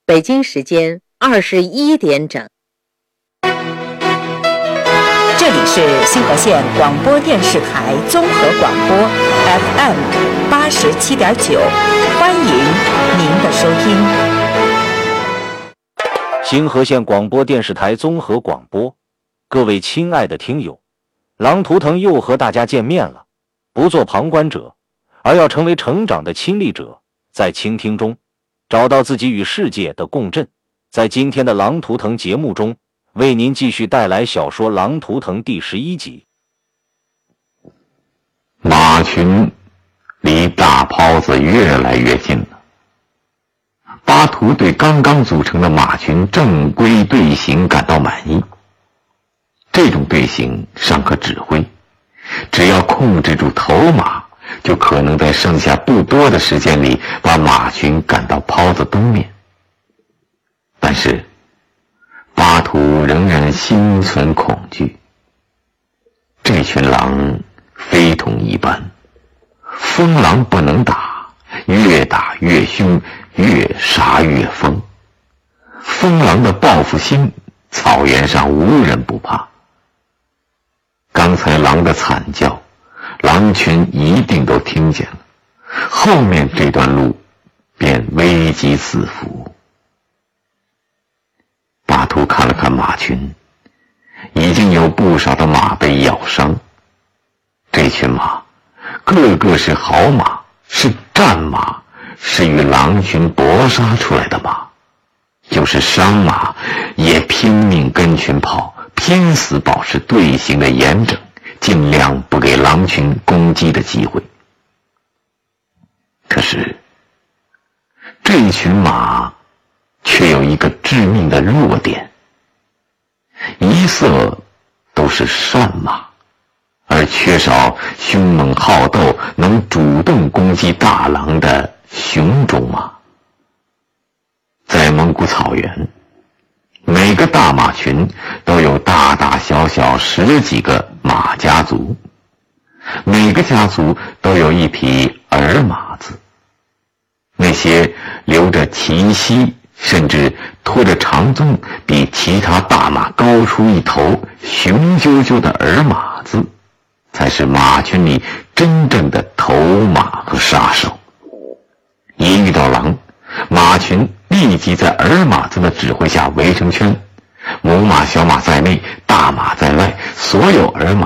北京时间21点整。 这里是新河县广播电视台综合广播 FM 87.9，欢迎您的收听。 新河县广播电视台综合广播，各位亲爱的听友，狼图腾又和大家见面了，不做旁观者，而要成为成长的亲历者，在倾听中找到自己与世界的共振。在今天的狼图腾节目中，为您继续带来小说《狼图腾》第11集。 马群离大泡子越来越近了。巴图对刚刚组成的马群正规队形感到满意。这种队形尚可指挥，只要控制住头马，就可能在剩下不多的时间里把马群赶到泡子东面。但是巴图仍然心存恐惧。这群狼非同一般，疯狼不能打，越打越凶，越杀越疯。疯狼的报复心，草原上无人不怕。刚才狼的惨叫，狼群一定都听见了，后面这段路便危机四伏。巴图看了看马群，已经有不少的马被咬伤。这群马个个是好马，是战马，是与狼群搏杀出来的马。就是伤马也拼命跟群跑，拼死保持队形的严整，尽量不给狼群攻击的机会。可是这群马却有一个致命的弱点，一色都是善马，而缺少凶猛好斗、能主动攻击大狼的雄种马。在蒙古草原，每个大马群都有大大小小10几个马家族，每个家族都有一匹儿马子。那些留着齐膝，甚至拖着长鬃，比其他大马高出一头，雄赳赳的儿马子，才是马群里真正的头马和杀手。一遇到狼，马群立即在儿马子的指挥下围成圈，母马小马在内，大马在外，所有儿马